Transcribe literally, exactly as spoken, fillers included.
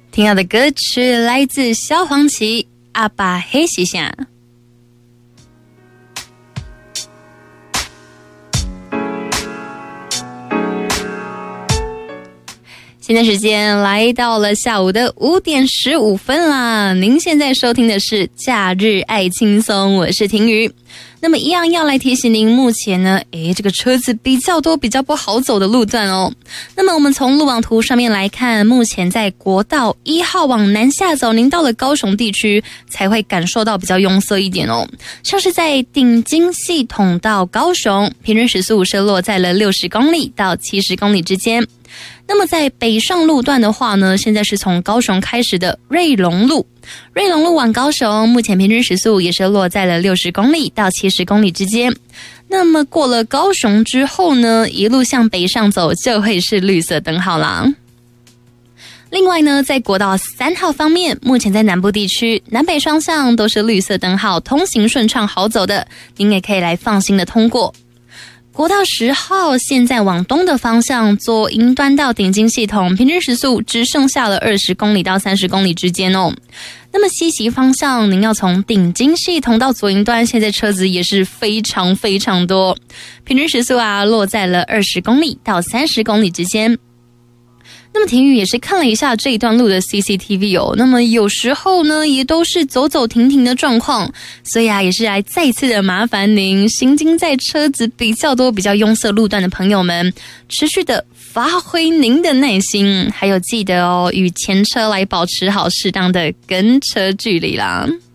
听到的歌曲来自萧煌奇《阿爸黑西夏》。现在时间来到了下午的五点十五分啦，您现在收听的是假日爱轻松，我是婷瑜。那么一样要来提醒您，目前呢，诶，这个车子比较多，比较不好走的路段哦。那么我们从路网图上面来看，目前在国道一号往南下走，您到了高雄地区才会感受到比较拥塞一点哦。像是在顶金系统到高雄，平均时速是落在了六十公里到七十公里之间。那么在北上路段的话呢，现在是从高雄开始的瑞隆路，瑞隆路往高雄，目前平均时速也是落在了六十公里到七十公里之间。那么过了高雄之后呢，一路向北上走就会是绿色灯号啦。另外呢，在国道三号方面，目前在南部地区南北双向都是绿色灯号，通行顺畅好走的，您也可以来放心的通过。国道十号现在往东的方向，左营端到顶金系统，平均时速只剩下了二十公里到三十公里之间哦。那么西袭方向，您要从顶金系统到左营端，现在车子也是非常非常多，平均时速啊落在了二十公里到三十公里之间。那么婷宇也是看了一下这一段路的 C C T V 哦，那么有时候呢也都是走走停停的状况，所以啊也是来再次的麻烦您行经在车子比较多比较拥塞路段的朋友们，持续的发挥您的耐心，还有记得哦与前车来保持好适当的跟车距离啦。